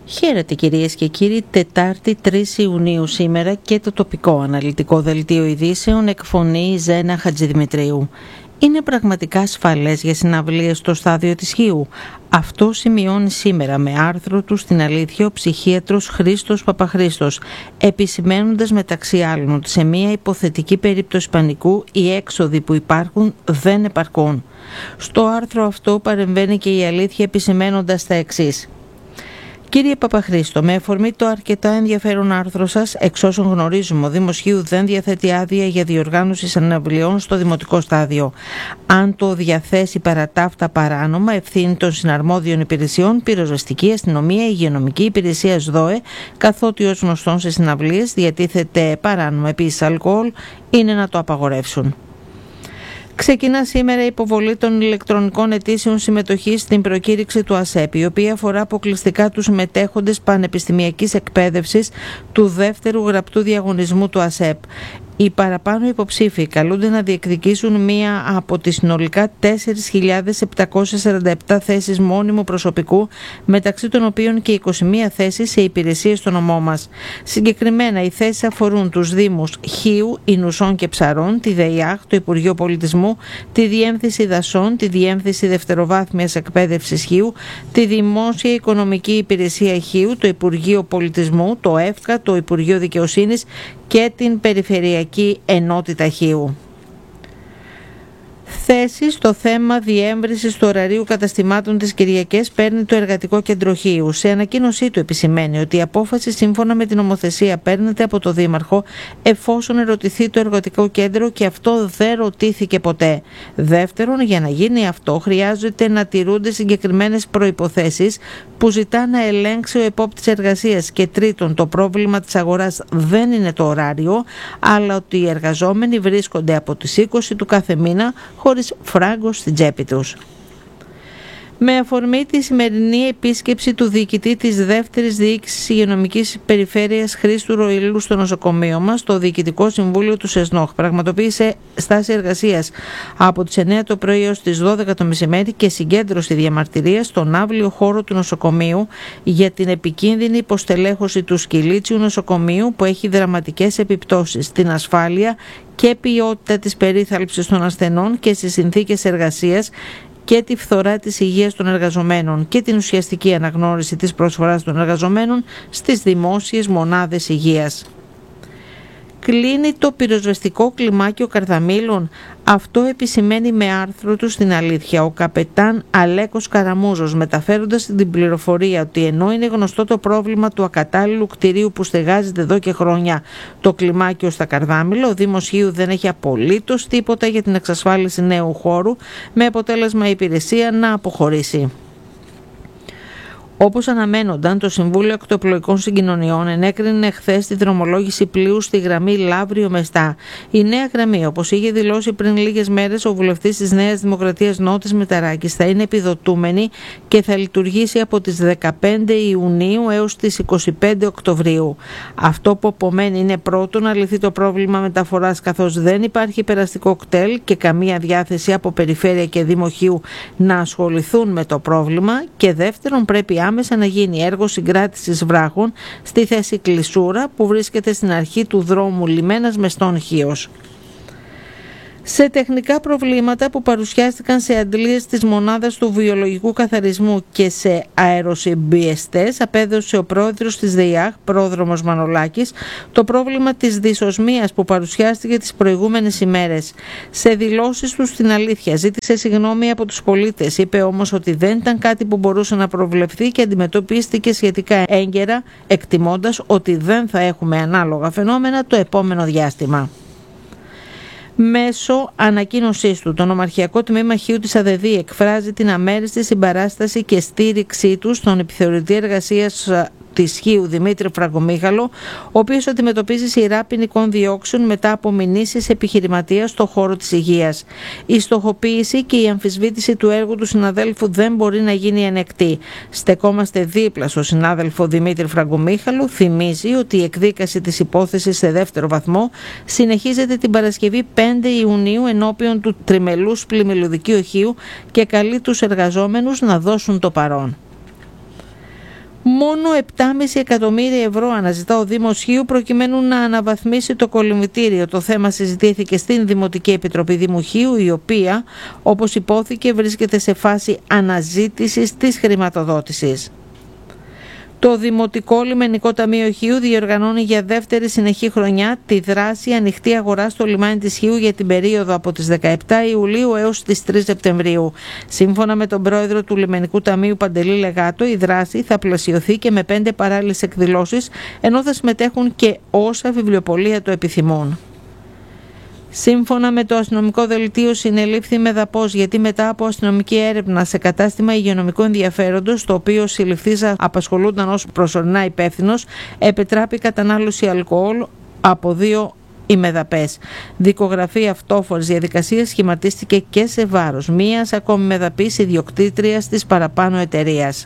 Χαίρετε κυρίες και κύριοι, Τετάρτη 3 Ιουνίου σήμερα και το τοπικό αναλυτικό δελτίο ειδήσεων εκφωνεί η Ζένα Χατζηδημητρίου. Είναι πραγματικά ασφαλές για συναυλίες στο στάδιο της Χίου. Αυτό σημειώνει σήμερα με άρθρο του στην Αλήθεια ο ψυχίατρος Χρήστος Παπαχρήστος, επισημαίνοντας μεταξύ άλλων ότι σε μια υποθετική περίπτωση πανικού οι έξοδοι που υπάρχουν δεν επαρκούν. Στο άρθρο αυτό παρεμβαίνει και η Αλήθεια επισημαίνοντας τα εξής. Κύριε Παπαχρήστο, με αφορμή το αρκετά ενδιαφέρον άρθρο σας, εξ όσων γνωρίζουμε, ο Δήμος Χίου δεν διαθέτει άδεια για διοργάνωση συναυλιών στο δημοτικό στάδιο. Αν το διαθέσει παρά ταύτα παράνομα, ευθύνη των συναρμόδιων υπηρεσιών, πυροσβεστική, αστυνομία, υγειονομική υπηρεσία ΣΔΟΕ, καθότι ως γνωστόν σε συναυλίες διατίθεται παράνομα επίσης αλκοόλ, είναι να το απαγορεύσουν. Ξεκινά σήμερα η υποβολή των ηλεκτρονικών αιτήσεων συμμετοχής στην προκήρυξη του ΑΣΕΠ, η οποία αφορά αποκλειστικά τους μετέχοντες πανεπιστημιακής εκπαίδευσης του δεύτερου γραπτού διαγωνισμού του ΑΣΕΠ. Οι παραπάνω υποψήφοι καλούνται να διεκδικήσουν μία από τις συνολικά 4.747 θέσεις μόνιμου προσωπικού, μεταξύ των οποίων και 21 θέσεις σε υπηρεσίες στο νομό μας. Συγκεκριμένα, οι θέσεις αφορούν τους Δήμους Χίου, Ινουσών και Ψαρών, τη ΔΕΙΑΧ, το Υπουργείο Πολιτισμού, τη Διεύθυνση Δασών, τη Διεύθυνση Δευτεροβάθμιας Εκπαίδευσης Χίου, τη Δημόσια Οικονομική Υπηρεσία Χίου, το Υπουργείο Πολιτισμού, το ΕΦΚΑ, το Υπουργείο Δικαιοσύνης και την Περιφερειακή Ενότητα Χίου. Θέση στο θέμα διεύρυνσης του ωραρίου καταστημάτων τις Κυριακές παίρνει το Εργατικό Κέντρο Χίου. Σε ανακοίνωσή του επισημαίνει ότι η απόφαση σύμφωνα με την νομοθεσία παίρνεται από το Δήμαρχο εφόσον ερωτηθεί το Εργατικό Κέντρο και αυτό δεν ρωτήθηκε ποτέ. Δεύτερον, για να γίνει αυτό χρειάζεται να τηρούνται συγκεκριμένες προϋποθέσεις που ζητά να ελέγξει ο επόπτης εργασίας. Και τρίτον, το πρόβλημα της αγοράς δεν είναι το ωράριο, αλλά ότι οι εργαζόμενοι βρίσκονται από τις 20 του κάθε μήνα χωρίς φράγκο στην τσέπη τους. Με αφορμή τη σημερινή επίσκεψη του διοικητή της δεύτερης διοίκησης υγειονομικής περιφέρειας Χρήστου Ροηλού στο νοσοκομείο μας, το Διοικητικό Συμβούλιο του ΣΕΣΝΟΧ πραγματοποίησε στάση εργασίας από τις 9 το πρωί έως τις 12 το μεσημέρι και συγκέντρωση διαμαρτυρίας στον αύλιο χώρο του νοσοκομείου για την επικίνδυνη υποστελέχωση του σκυλίτσιου νοσοκομείου που έχει δραματικές επιπτώσεις στην ασφάλεια και ποιότητα της περίθαλψης των ασθενών και στις συνθήκες εργασίας και τη φθορά της υγείας των εργαζομένων και την ουσιαστική αναγνώριση της προσφοράς των εργαζομένων στις δημόσιες μονάδες υγείας. Κλείνει το πυροσβεστικό κλιμάκιο Καρδαμήλων. Αυτό επισημαίνει με άρθρο του στην Αλήθεια ο καπετάν Αλέκος Καραμούζος, μεταφέροντας την πληροφορία ότι ενώ είναι γνωστό το πρόβλημα του ακατάλληλου κτηρίου που στεγάζεται εδώ και χρόνια το κλιμάκιο στα Καρδάμηλα, ο Δήμος Χίου δεν έχει απολύτως τίποτα για την εξασφάλιση νέου χώρου, με αποτέλεσμα η υπηρεσία να αποχωρήσει. Όπως αναμένονταν, το Συμβούλιο Ακτοπλοϊκών Συγκοινωνιών ενέκρινε χθες τη δρομολόγηση πλοίου στη γραμμή Λαύριο-Μεστά. Η νέα γραμμή, όπως είχε δηλώσει πριν λίγες μέρες ο βουλευτής της Νέας Δημοκρατίας Νότης Μηταράκης, θα είναι επιδοτούμενη και θα λειτουργήσει από τις 15 Ιουνίου έως τις 25 Οκτωβρίου. Αυτό που απομένει είναι πρώτον να λυθεί το πρόβλημα μεταφοράς, καθώς δεν υπάρχει περαστικό κτέλ και καμία διάθεση από Περιφέρεια και Δήμο Χίου να ασχοληθούν με το πρόβλημα, και δεύτερον πρέπει άμεσα να γίνει έργο συγκράτησης βράχων στη θέση Κλεισούρα που βρίσκεται στην αρχή του δρόμου Λιμένας Μεστών Χίος. Σε τεχνικά προβλήματα που παρουσιάστηκαν σε αντλίες της μονάδας του βιολογικού καθαρισμού και σε αεροσυμπιεστές, απέδωσε ο πρόεδρος της ΔΕΙΑΧ, πρόδρομος Μανολάκης, το πρόβλημα της δυσοσμίας που παρουσιάστηκε τις προηγούμενες ημέρες. Σε δηλώσεις του στην Αλήθεια ζήτησε συγγνώμη από τους πολίτες, είπε όμως ότι δεν ήταν κάτι που μπορούσε να προβλεφθεί και αντιμετωπίστηκε σχετικά έγκαιρα, εκτιμώντας ότι δεν θα έχουμε ανάλογα φαινόμενα το επόμενο διάστημα. Μέσω ανακοίνωσής του, το Νομαρχιακό Τμήμα Χίου της ΑΔΕΔΗ εκφράζει την αμέριστη συμπαράσταση και στήριξή του στον επιθεωρητή εργασίας της Χίου Δημήτρη Φραγκομίχαλο, ο οποίος αντιμετωπίζει σειρά ποινικών διώξεων μετά από μηνύσεις επιχειρηματίας στον χώρο της υγείας. Η στοχοποίηση και η αμφισβήτηση του έργου του συναδέλφου δεν μπορεί να γίνει ανεκτή. Στεκόμαστε δίπλα στο συνάδελφο Δημήτρη Φραγκομίχαλο. Θυμίζει ότι η εκδίκαση της υπόθεσης σε δεύτερο βαθμό συνεχίζεται την Παρασκευή 5 Ιουνίου ενώπιον του Τριμελούς Πλημμυλωδικείου Χίου και καλεί τους εργαζόμενους να δώσουν το παρόν. Μόνο 7,5 εκατομμύρια ευρώ αναζητά ο Δήμος Χίου προκειμένου να αναβαθμίσει το κολυμβητήριο. Το θέμα συζητήθηκε στην Δημοτική Επιτροπή Δήμου Χίου, η οποία, όπως υπόθηκε, βρίσκεται σε φάση αναζήτησης της χρηματοδότησης. Το Δημοτικό Λιμενικό Ταμείο Χίου διοργανώνει για δεύτερη συνεχή χρονιά τη δράση ανοιχτή αγορά στο λιμάνι της Χίου για την περίοδο από τις 17 Ιουλίου έως τις 3 Σεπτεμβρίου. Σύμφωνα με τον πρόεδρο του Λιμενικού Ταμείου Παντελή Λεγάτο, η δράση θα πλαισιωθεί και με 5 παράλληλες εκδηλώσεις, ενώ θα συμμετέχουν και όσα βιβλιοπωλεία το επιθυμούν. Σύμφωνα με το αστυνομικό δελτίο, συνελήφθη με δαπός γιατί μετά από αστυνομική έρευνα σε κατάστημα υγειονομικού ενδιαφέροντος, το οποίο συλληφθής απασχολούνταν ως προσωρινά υπεύθυνος, επιτράπη κατανάλωση αλκοόλ από 2 ημεδαπές. Δικογραφή αυτόφορης διαδικασίας σχηματίστηκε και σε βάρος μίας ακόμη μεδαπής ιδιοκτήτριας της παραπάνω εταιρείας.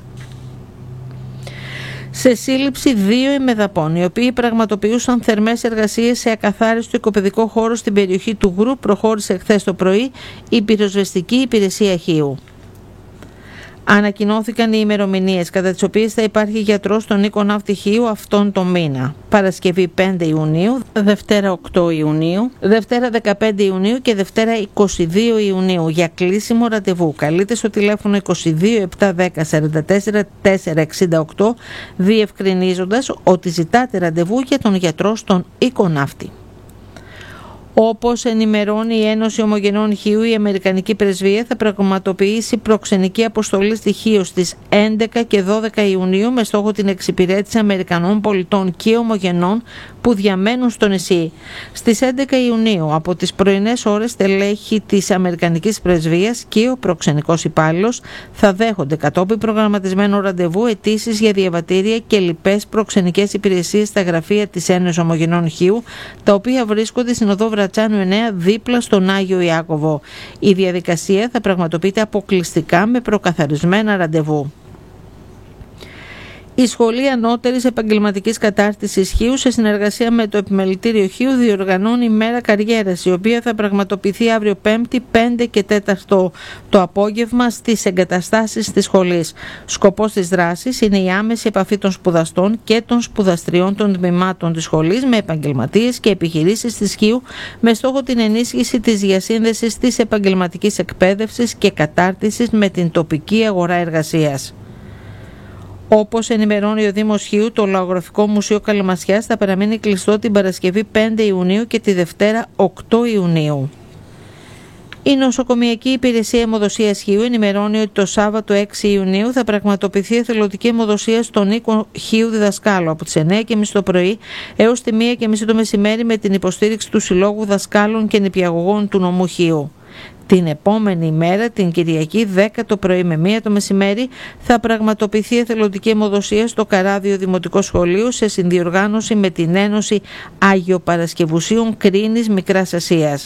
Σε σύλληψη 2 ημεδαπών, οι οποίοι πραγματοποιούσαν θερμές εργασίες σε ακαθάριστο οικοπαιδικό χώρο στην περιοχή του Γκρου, προχώρησε χθες το πρωί η πυροσβεστική υπηρεσία Χίου. Ανακοινώθηκαν οι ημερομηνίες κατά τις οποίες θα υπάρχει γιατρός στον οίκο ναύτη Χίου αυτόν τον μήνα. Παρασκευή 5 Ιουνίου, Δευτέρα 8 Ιουνίου, Δευτέρα 15 Ιουνίου και Δευτέρα 22 Ιουνίου για κλείσιμο ραντεβού. Καλείτε στο τηλέφωνο 22 710 44 468 διευκρινίζοντας ότι ζητάτε ραντεβού για τον γιατρό στον οίκο ναύτη. Όπως ενημερώνει η Ένωση Ομογενών Χίου, η Αμερικανική Πρεσβεία θα πραγματοποιήσει προξενική αποστολή στη Χίο στις 11 και 12 Ιουνίου με στόχο την εξυπηρέτηση Αμερικανών πολιτών και ομογενών που διαμένουν στο νησί. Στις 11 Ιουνίου από τις πρωινές ώρες στελέχη της Αμερικανικής Πρεσβείας και ο προξενικός υπάλληλος θα δέχονται κατόπιν προγραμματισμένο ραντεβού αιτήσεις για διαβατήρια και λοιπές προξενικές υπηρεσίες στα γραφεία της Ένωσης Ομογενών Χίου, τα οποία βρίσκονται στην οδό Βρατσάνου 9 δίπλα στον Άγιο Ιάκωβο. Η διαδικασία θα πραγματοποιείται αποκλειστικά με προκαθαρισμένα ραντεβού. Η Σχολή Ανώτερης Επαγγελματικής Κατάρτισης Χίου, σε συνεργασία με το Επιμελητήριο Χίου, διοργανώνει μέρα καριέρας, η οποία θα πραγματοποιηθεί αύριο 5η 5 και 4 το απόγευμα στις εγκαταστάσεις της σχολής. Σκοπός της δράσης είναι η άμεση επαφή των σπουδαστών και των σπουδαστριών των τμήματων της σχολής με επαγγελματίες και επιχειρήσεις της Χίου, με στόχο την ενίσχυση της διασύνδεσης της επαγγελματικής εκπαίδευσης και κατάρτισης με την τοπική αγορά εργασίας. Όπως ενημερώνει ο Δήμος Χίου, το Λαογραφικό Μουσείο Καλαμασιάς θα παραμείνει κλειστό την Παρασκευή 5 Ιουνίου και τη Δευτέρα 8 Ιουνίου. Η Νοσοκομιακή Υπηρεσία Αιμοδοσίας Χίου ενημερώνει ότι το Σάββατο 6 Ιουνίου θα πραγματοποιηθεί εθελοντική αιμοδοσία στον οίκο Χίου Διδασκάλου από τις 9:30 το πρωί έως τη 1:30 το μεσημέρι με την υποστήριξη του Συλλόγου Δασκάλων και Νηπιαγωγών του νομού Χίου. Την επόμενη ημέρα, την Κυριακή 10 το πρωί με 1 το μεσημέρι, θα πραγματοποιηθεί εθελοντική αιμοδοσία στο Καράδιο Δημοτικό Σχολείο σε συνδιοργάνωση με την Ένωση Αγιοπαρασκευουσίων Κρίνης Μικράς Ασίας.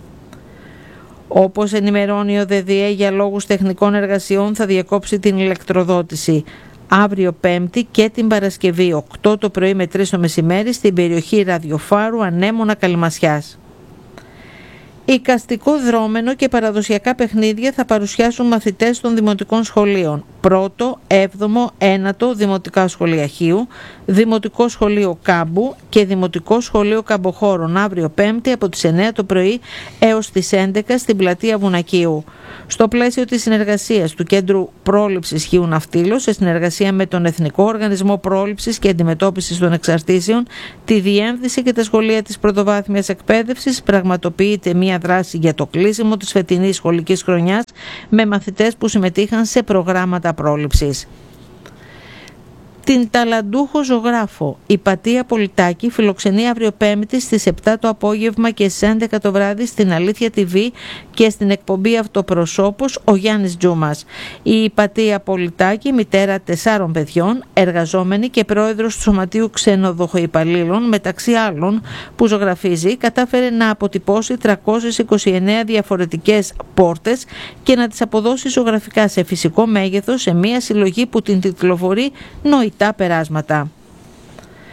Όπως ενημερώνει ο ΔΔΕ, για λόγους τεχνικών εργασιών θα διακόψει την ηλεκτροδότηση αύριο Πέμπτη και την Παρασκευή 8 το πρωί με 3 το μεσημέρι στην περιοχή Ραδιοφάρου Ανέμωνα Καλμασιάς. Εικαστικό δρόμενο και παραδοσιακά παιχνίδια θα παρουσιάσουν μαθητές των δημοτικών σχολείων. 1ο, 7ο, 9ο Δημοτικά Σχολεία Χίου, Δημοτικό Σχολείο Κάμπου και Δημοτικό Σχολείο Καμποχώρων αύριο Πέμπτη από τις 9 το πρωί έως τις 11 στην πλατεία Βουνακίου. Στο πλαίσιο της συνεργασίας του Κέντρου Πρόληψης Χίου Ναυτίλος, σε συνεργασία με τον Εθνικό Οργανισμό Πρόληψης και Αντιμετώπισης των Εξαρτήσεων, τη Διεύθυνση και τα σχολεία της πρωτοβάθμιας εκπαίδευσης, πραγματοποιείται μια δράση για το κλείσιμο της φετινής σχολικής χρονιάς με μαθητές που συμμετείχαν σε προγράμματα πρόληψης. Την ταλαντούχο ζωγράφο Ιπατία Πολιτάκη φιλοξενεί αύριο Πέμπτη στις 7 το απόγευμα και στις 11 το βράδυ στην Αλήθεια TV και στην εκπομπή Αυτοπροσώπος ο Γιάννης Τζούμας. Η Ιπατία Πολιτάκη, μητέρα 4 παιδιών, εργαζόμενη και πρόεδρος του Σωματείου Ξενοδοχοϊπαλλήλων, μεταξύ άλλων που ζωγραφίζει, κατάφερε να αποτυπώσει 329 διαφορετικές πόρτες και να τις αποδώσει ζωγραφικά σε φυσικό μέγεθος σε μια συλλογή που την τιτλοφορεί «Νοητά περάσματα».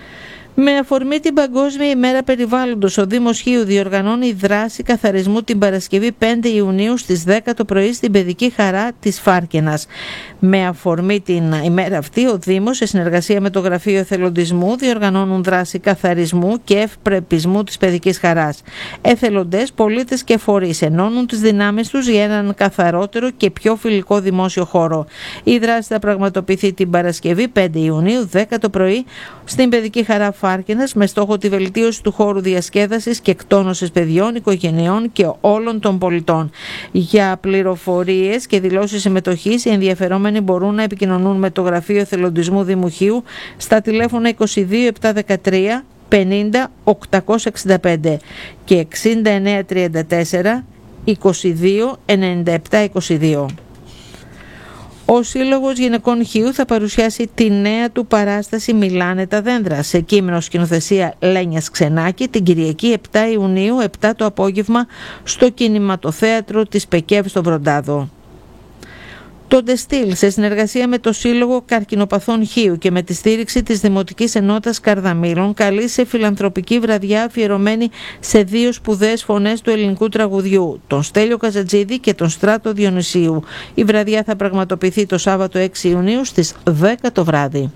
Με αφορμή την Παγκόσμια ημέρα περιβάλλοντος, ο Δήμος Χίου διοργανώνει δράση καθαρισμού την Παρασκευή 5 Ιουνίου στις 10 το πρωί στην Παιδική Χαρά της Φάρκαινας. Με αφορμή την ημέρα αυτή, ο Δήμος, σε συνεργασία με το Γραφείο Εθελοντισμού, διοργανώνουν δράση καθαρισμού και ευπρεπισμού της Παιδικής Χαράς. Εθελοντές, πολίτες και φορείς ενώνουν τις δυνάμεις τους για έναν καθαρότερο και πιο φιλικό δημόσιο χώρο. Η δράση θα πραγματοποιηθεί την Παρασκευή 5 Ιουνίου, 10 το πρωί, στην Παιδική Χαρά Φάρκαινας, με στόχο τη βελτίωση του χώρου διασκέδασης και εκτόνωσης παιδιών, οικογενειών και όλων των πολιτών. Για πληροφορίες και δηλώσεις συμμετοχής, οι ενδιαφερόμενοι μπορούν να επικοινωνούν με το Γραφείο Εθελοντισμού Δήμου Χίου στα τηλέφωνα 22 713 50 865 και 6934 22 97 22. Ο Σύλλογος Γυναικών Χίου θα παρουσιάσει τη νέα του παράσταση «Μιλάνε τα δέντρα» σε κείμενο σκηνοθεσία Λένιας Ξενάκη την Κυριακή 7 Ιουνίου, 7 το απόγευμα, στο Κινηματοθέατρο της ΠΕΚΕΒ στο Βροντάδο. Το Ντεστήλ, σε συνεργασία με το Σύλλογο Καρκινοπαθών Χίου και με τη στήριξη της Δημοτικής Ενότητας Καρδαμήλων, καλεί σε φιλανθρωπική βραδιά αφιερωμένη σε δύο σπουδαίες φωνές του ελληνικού τραγουδιού, τον Στέλιο Καζατζίδη και τον Στράτο Διονυσίου. Η βραδιά θα πραγματοποιηθεί το Σάββατο 6 Ιουνίου στις 10 το βράδυ.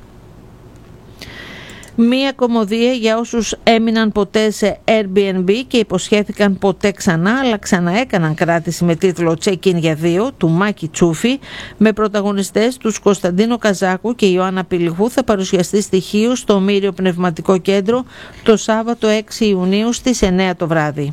Μία κωμωδία για όσους έμειναν ποτέ σε Airbnb και υποσχέθηκαν ποτέ ξανά, αλλά ξαναέκαναν κράτηση, με τίτλο Check-in για δύο, του Μάκη Τσούφη, με πρωταγωνιστές τους Κωνσταντίνο Καζάκου και Ιωάννα Πηλιχού, θα παρουσιαστεί στοιχείο στο Μύριο Πνευματικό Κέντρο το Σάββατο 6 Ιουνίου στις 9 το βράδυ.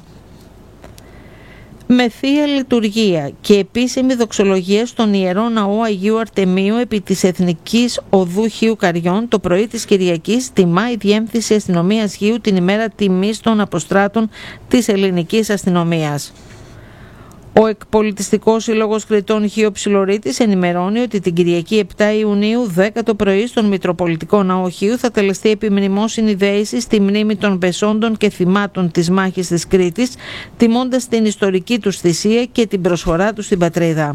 Με θεία λειτουργία και επίσημη δοξολογία στον Ιερό Ναό Αγίου Αρτεμίου επί της Εθνικής Οδού Χίου Καριών, το πρωί της Κυριακής τιμά η Διεύθυνση Αστυνομίας Χίου την ημέρα τιμής των αποστράτων της ελληνικής αστυνομίας. Ο Εκπολιτιστικός Σύλλογος Κρητών Χίου Ψιλορίτης ενημερώνει ότι την Κυριακή 7 Ιουνίου 10 το πρωί στον Μητροπολιτικό Ναό Χίου θα τελεστεί επιμνημόσυνη δέηση στη μνήμη των πεσόντων και θυμάτων της μάχης της Κρήτης, τιμώντας την ιστορική τους θυσία και την προσφορά τους στην πατρίδα.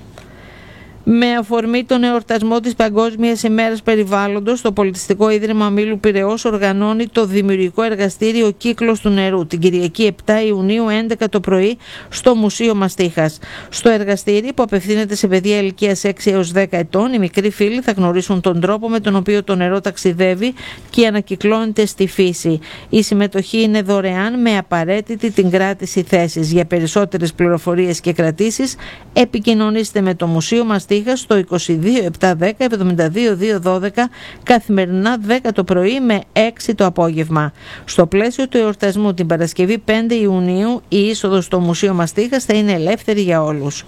Με αφορμή τον εορτασμό της Παγκόσμιας ημέρας περιβάλλοντος, το Πολιτιστικό Ίδρυμα Μήλου Πειραιώς οργανώνει το δημιουργικό εργαστήριο «Κύκλος του νερού» την Κυριακή 7 Ιουνίου 11 το πρωί στο Μουσείο Μαστίχας. Στο εργαστήρι, που απευθύνεται σε παιδιά ηλικίας 6 έως 10 ετών, οι μικροί φίλοι θα γνωρίσουν τον τρόπο με τον οποίο το νερό ταξιδεύει και ανακυκλώνεται στη φύση. Η συμμετοχή είναι δωρεάν, με απαραίτητη την κράτηση θέσης. Για περισσότερες πληροφορίες και κρατήσεις, επικοινωνήστε με το Μουσείο Μαστίχας στο 22 710 72 212, καθημερινά 10 το πρωί με 6 το απόγευμα. Στο πλαίσιο του εορτασμού την Παρασκευή 5 Ιουνίου, η είσοδος στο Μουσείο Μαστίχας θα είναι ελεύθερη για όλους.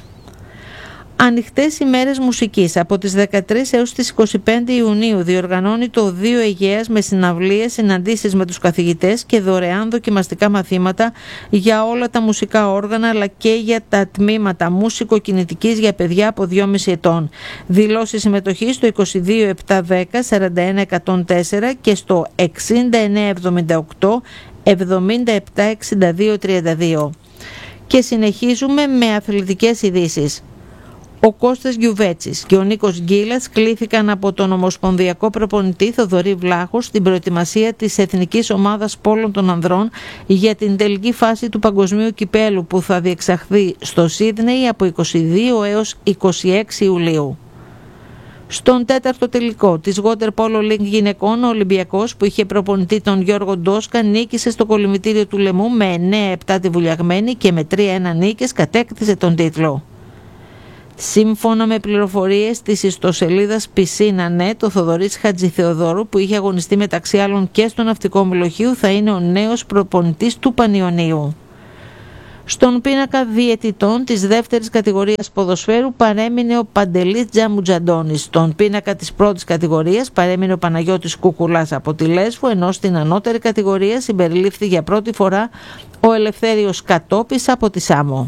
Ανοιχτές ημέρες μουσικής από τις 13 έως τις 25 Ιουνίου διοργανώνει το Οδείο Αιγαίας με συναυλίες, συναντήσεις με τους καθηγητές και δωρεάν δοκιμαστικά μαθήματα για όλα τα μουσικά όργανα, αλλά και για τα τμήματα μουσικοκινητικής για παιδιά από 2,5 ετών. Δηλώσεις συμμετοχής στο 22 710 41 104 και στο 69 78 77 62 32. Και συνεχίζουμε με αθλητικές ειδήσεις. Ο Κώστας Γιουβέτσης και ο Νίκος Γκίλας κλήθηκαν από τον Ομοσπονδιακό Προπονητή Θοδωρή Βλάχο στην προετοιμασία της Εθνικής Ομάδας Πόλων των Ανδρών για την τελική φάση του Παγκοσμίου Κυπέλου, που θα διεξαχθεί στο Σίδνεϊ από 22 έως 26 Ιουλίου. Στον τέταρτο τελικό της Water Polo League γυναικών, ο Ολυμπιακός, που είχε προπονητή τον Γιώργο Ντόσκα, νίκησε στο κολυμβητήριο του Λεμού με 9-7 τη Βουλιαγμένη και με 3-1 νίκες κατέκτησε τον τίτλο. Σύμφωνα με πληροφορίες της ιστοσελίδας Piscina.net, ο Θοδωρής Χατζηθεοδόρου, που είχε αγωνιστεί μεταξύ άλλων και στο Ναυτικό Μυλοχείου, θα είναι ο νέος προπονητής του Πανιωνίου. Στον πίνακα διαιτητών της δεύτερης κατηγορίας ποδοσφαίρου παρέμεινε ο Παντελής Τζαμουτζαντώνης. Στον πίνακα της πρώτης κατηγορίας παρέμεινε ο Παναγιώτης Κουκουλάς από τη Λέσβο, ενώ στην ανώτερη κατηγορία συμπεριλήφθη για πρώτη φορά ο Ελευθέριος Κατόπης από τη Σάμο.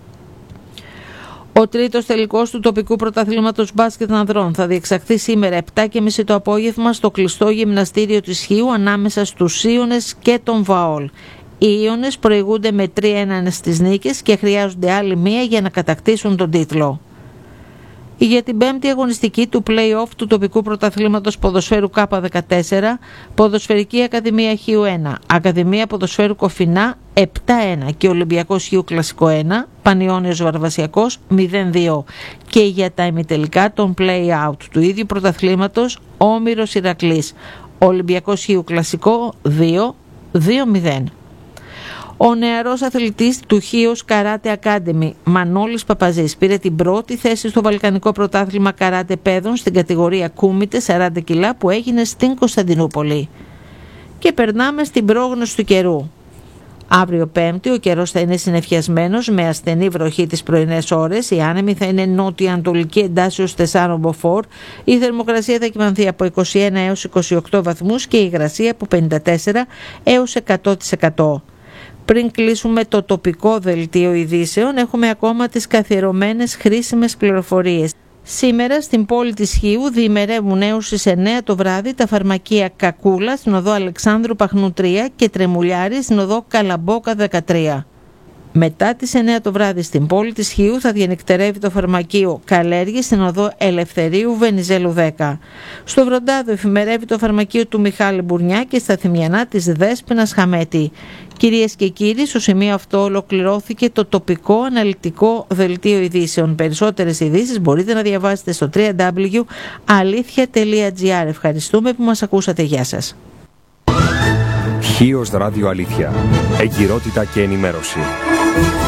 Ο τρίτος τελικός του τοπικού πρωταθλήματος μπάσκετ ανδρών θα διεξαχθεί σήμερα 7:30 το απόγευμα στο κλειστό γυμναστήριο της Χίου ανάμεσα στους Ίωνες και τον Βαόλ. Οι Ίωνες προηγούνται με 3-1 στις νίκες και χρειάζονται άλλη μία για να κατακτήσουν τον τίτλο. Για την πέμπτη αγωνιστική του play-off του τοπικού πρωταθλήματος ποδοσφαίρου K14, Ποδοσφαιρική Ακαδημία Χίου 1, Ακαδημία Ποδοσφαίρου Κοφινά 7-1 και Ολυμπιακός Χίου Κλασικό 1, Πανιώνιος Βαρβασιακός 0-2. Και για τα ημιτελικά των play-out του ίδιου πρωταθλήματος, Όμηρος Ηρακλής, Ολυμπιακός Χίου Κλασικό 2-0. Ο νεαρός αθλητής του Χίος Καράτε Academy, Μανώλης Παπαζής, πήρε την πρώτη θέση στο Βαλκανικό Πρωτάθλημα Καράτε Παιδών στην κατηγορία Κούμιτε 40 κιλά που έγινε στην Κωνσταντινούπολη. Και περνάμε στην πρόγνωση του καιρού. Αύριο Πέμπτη ο καιρός θα είναι συννεφιασμένος με ασθενή βροχή τις πρωινές ώρες. Η άνεμη θα είναι νότια-ανατολική εντάσσεως 4 μποφόρ. Η θερμοκρασία θα κυμανθεί από 21 έως 28 βαθμούς και η υγρασία από 54 έως 100%. Πριν κλείσουμε το τοπικό δελτίο ειδήσεων, έχουμε ακόμα τις καθιερωμένες χρήσιμες πληροφορίες. Σήμερα στην πόλη της Χίου διημερεύουν έως στις 9 το βράδυ τα φαρμακεία Κακούλα στην οδό Αλεξάνδρου Παχνού 3 και Τρεμουλιάρη στην οδό Καλαμπόκα 13. Μετά τις 9 το βράδυ στην πόλη της Χίου θα διανυκτερεύει το φαρμακείο Καλέργη στην οδό Ελευθερίου Βενιζέλου 10. Στο Βροντάδο εφημερεύει το φαρμακείο του Μιχάλη Μπουρνιά και στα Θυμιανά της Δέσποινας Χαμέτη. Κυρίες και κύριοι, στο σημείο αυτό ολοκληρώθηκε το τοπικό αναλυτικό δελτίο ειδήσεων. Περισσότερες ειδήσεις μπορείτε να διαβάσετε στο www.alithia.gr. Ευχαριστούμε που μας ακούσατε. Γεια σας. Χίος Ράδιο Αλήθεια. Εγκυρότητα και ενημέρωση.